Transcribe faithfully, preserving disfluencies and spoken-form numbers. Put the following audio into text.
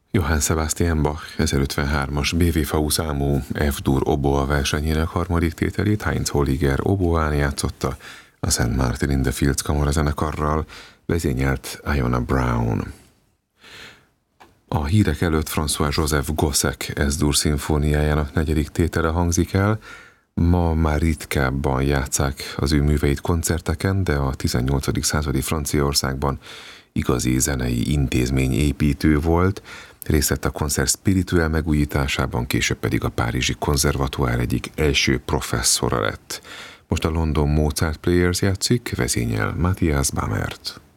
Johann Sebastian Bach ezerötvenhármas bé vé-fau számú F-dur oboa versenyének harmadik tételét Heinz Holliger oboán játszotta a Saint Martin in the Fields kamarazenekarral, vezényelt Iona Brown. A hírek előtt François-Joseph Gossec S-dur szimfóniájának negyedik tétele hangzik el. Ma már ritkábban játsszák az ő műveit koncerteken, de a tizennyolcadik századi Franciaországban igazi zenei intézményépítő volt, részt vett a koncert spirituel megújításában, később pedig a Párizsi Konzervatoár egyik első professzora lett. Most a London Mozart Players játszik, vezényel Matthias Bamert.